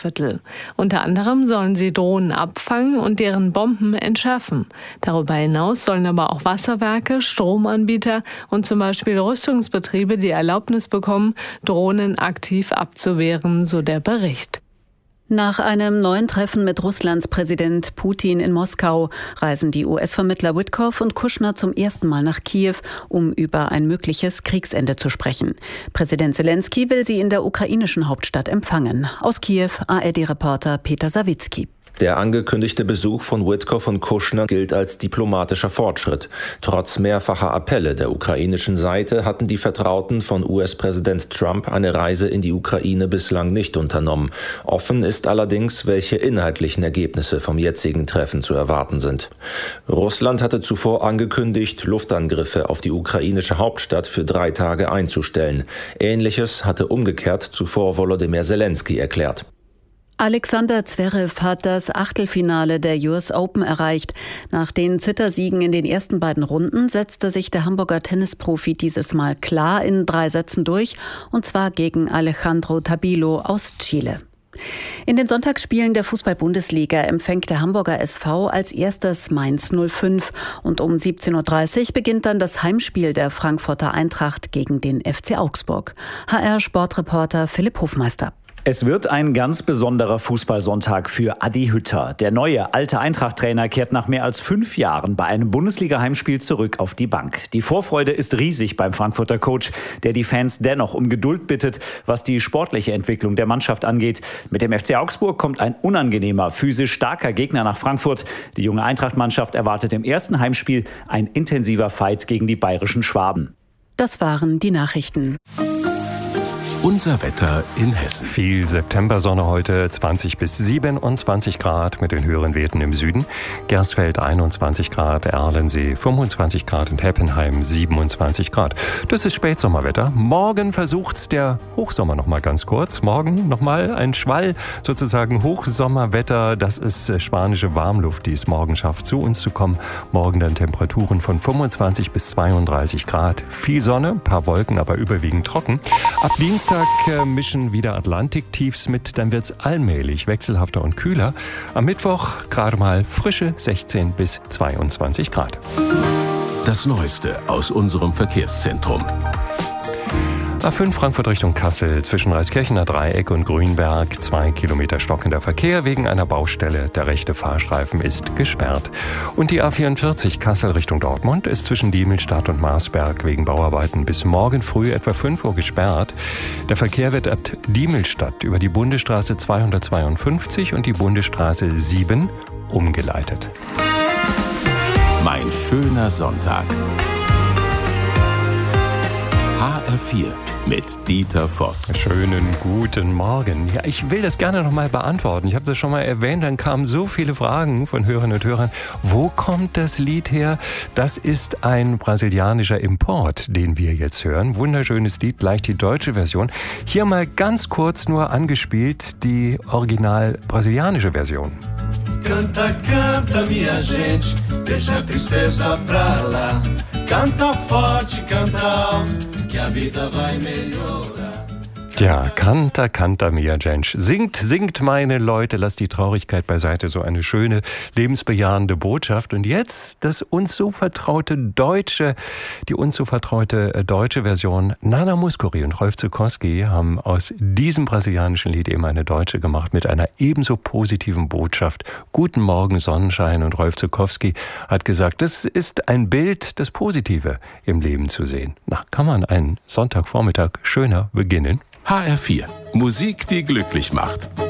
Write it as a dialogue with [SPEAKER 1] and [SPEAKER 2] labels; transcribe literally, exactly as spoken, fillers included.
[SPEAKER 1] Stadtviertel. Unter anderem sollen sie Drohnen abfangen und deren Bomben entschärfen. Darüber hinaus sollen aber auch Wasserwerke, Stromanbieter und zum Beispiel Rüstungsbetriebe die Erlaubnis bekommen, Drohnen aktiv abzuwehren, so der Bericht.
[SPEAKER 2] Nach einem neuen Treffen mit Russlands Präsident Putin in Moskau reisen die U S-Vermittler Witkoff und Kushner zum ersten Mal nach Kiew, um über ein mögliches Kriegsende zu sprechen. Präsident Zelensky will sie in der ukrainischen Hauptstadt empfangen. Aus Kiew A R D-Reporter Peter Sawicki.
[SPEAKER 3] Der angekündigte Besuch von Witkoff und Kushner gilt als diplomatischer Fortschritt. Trotz mehrfacher Appelle der ukrainischen Seite hatten die Vertrauten von U S-Präsident Trump eine Reise in die Ukraine bislang nicht unternommen. Offen ist allerdings, welche inhaltlichen Ergebnisse vom jetzigen Treffen zu erwarten sind. Russland hatte zuvor angekündigt, Luftangriffe auf die ukrainische Hauptstadt für drei Tage einzustellen. Ähnliches hatte umgekehrt zuvor Volodymyr Zelensky erklärt.
[SPEAKER 2] Alexander Zverev hat das Achtelfinale der U S Open erreicht. Nach den Zittersiegen in den ersten beiden Runden setzte sich der Hamburger Tennisprofi dieses Mal klar in drei Sätzen durch, und zwar gegen Alejandro Tabilo aus Chile. In den Sonntagsspielen der Fußball-Bundesliga empfängt der Hamburger S V als erstes Mainz null fünf. Und um siebzehn Uhr dreißig beginnt dann das Heimspiel der Frankfurter Eintracht gegen den F C Augsburg. H R-Sportreporter Philipp Hofmeister.
[SPEAKER 4] Es wird ein ganz besonderer Fußballsonntag für Adi Hütter. Der neue alte Eintracht-Trainer kehrt nach mehr als fünf Jahren bei einem Bundesliga-Heimspiel zurück auf die Bank. Die Vorfreude ist riesig beim Frankfurter Coach, der die Fans dennoch um Geduld bittet, was die sportliche Entwicklung der Mannschaft angeht. Mit dem F C Augsburg kommt ein unangenehmer, physisch starker Gegner nach Frankfurt. Die junge Eintracht-Mannschaft erwartet im ersten Heimspiel ein intensiver Fight gegen die bayerischen Schwaben.
[SPEAKER 2] Das waren die Nachrichten.
[SPEAKER 5] Unser Wetter in Hessen.
[SPEAKER 6] Viel Septembersonne heute, zwanzig bis siebenundzwanzig Grad mit den höheren Werten im Süden. Gersfeld einundzwanzig Grad, Erlensee fünfundzwanzig Grad und Heppenheim siebenundzwanzig Grad. Das ist Spätsommerwetter. Morgen versucht's der Hochsommer noch mal ganz kurz. Morgen noch mal ein Schwall, sozusagen Hochsommerwetter. Das ist spanische Warmluft, die es morgen schafft, zu uns zu kommen. Morgen dann Temperaturen von fünfundzwanzig bis zweiunddreißig Grad. Viel Sonne, ein paar Wolken, aber überwiegend trocken. Ab Dienstag mischen wieder Atlantiktiefs mit, dann wird's allmählich wechselhafter und kühler. Am Mittwoch gerade mal frische sechzehn bis zweiundzwanzig Grad.
[SPEAKER 5] Das Neueste aus unserem Verkehrszentrum.
[SPEAKER 6] A fünf Frankfurt Richtung Kassel zwischen Reiskirchener Dreieck und Grünberg. Zwei Kilometer stockender Verkehr wegen einer Baustelle. Der rechte Fahrstreifen ist gesperrt. Und die A vierundvierzig Kassel Richtung Dortmund ist zwischen Diemelstadt und Marsberg wegen Bauarbeiten bis morgen früh etwa fünf Uhr gesperrt. Der Verkehr wird ab Diemelstadt über die Bundesstraße zweihundertzweiundfünfzig und die Bundesstraße sieben umgeleitet.
[SPEAKER 5] Mein schöner Sonntag. H R vier. Mit Dieter Voss.
[SPEAKER 6] Schönen guten Morgen. Ja, ich will das gerne noch mal beantworten. Ich habe das schon mal erwähnt, dann kamen so viele Fragen von Hörerinnen und Hörern. Wo kommt das Lied her? Das ist ein brasilianischer Import, den wir jetzt hören. Wunderschönes Lied, gleich die deutsche Version. Hier mal ganz kurz nur angespielt die original brasilianische Version.
[SPEAKER 7] Canta, canta, minha gente, deixa a tristeza pra lá. Canta forte, canta alto, que a vida vai melhorar.
[SPEAKER 6] Ja, Canta, Canta, mia gente. Singt, singt, meine Leute, lasst die Traurigkeit beiseite. So eine schöne, lebensbejahende Botschaft. Und jetzt das uns so vertraute deutsche, die uns so vertraute deutsche Version. Nana Mouskouri und Rolf Zuckowski haben aus diesem brasilianischen Lied eben eine deutsche gemacht mit einer ebenso positiven Botschaft. Guten Morgen, Sonnenschein. Und Rolf Zuckowski hat gesagt, das ist ein Bild, das Positive im Leben zu sehen. Na, kann man einen Sonntagvormittag schöner beginnen?
[SPEAKER 5] H R vier. Musik, die glücklich macht.